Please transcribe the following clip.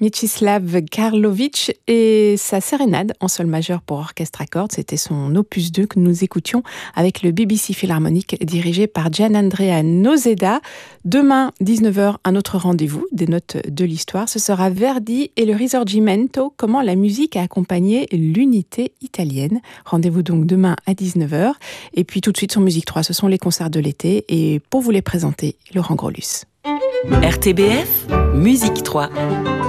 Mieczysław Karlowicz et sa sérénade en sol majeur pour orchestre à cordes. C'était son opus 2 que nous écoutions avec le BBC Philharmonic dirigé par Gianandrea Noseda. Demain, 19h, un autre rendez-vous, des notes de l'histoire. Ce sera Verdi et le Risorgimento, comment la musique a accompagné l'unité italienne. Rendez-vous donc demain à 19h. Et puis tout de suite sur Musique 3, ce sont les concerts de l'été. Et pour vous les présenter, Laurent Grolus. RTBF, Musique 3.